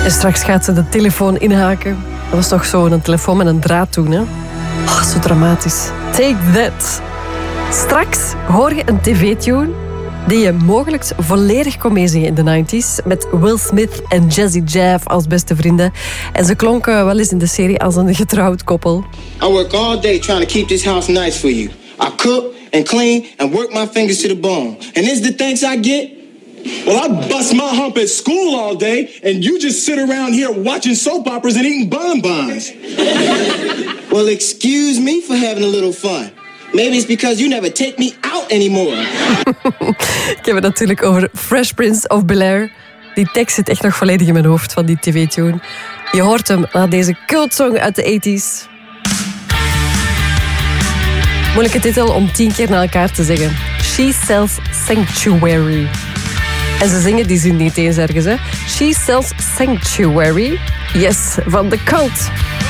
En straks gaat ze de telefoon inhaken. Dat was toch zo een telefoon met een draad toen, hè? Oh, zo dramatisch. Take that. Straks hoor je een tv-tune die je mogelijk volledig kon meezingen in de 90s. Met Will Smith en Jazzy Jeff als beste vrienden. En ze klonken wel eens in de serie als een getrouwd koppel. I work all day trying to keep this house nice for you. I cook and clean and work my fingers to the bone. And this the thanks I get? Well, I bust my hump at school all day, and you just sit around here watching soap operas and eating bonbons. Well, excuse me for having a little fun. Maybe it's because you never take me out anymore. Ik heb het natuurlijk over Fresh Prince of Bel-Air. Die tekst zit echt nog volledig in mijn hoofd van die tv-tune. Je hoort hem na deze cultsong uit de 80s. Moeilijke titel om 10 keer na elkaar te zeggen. She Sells Sanctuary. En ze zingen die zin niet eens ergens, hè. She Sells Sanctuary. Yes, van The Cult.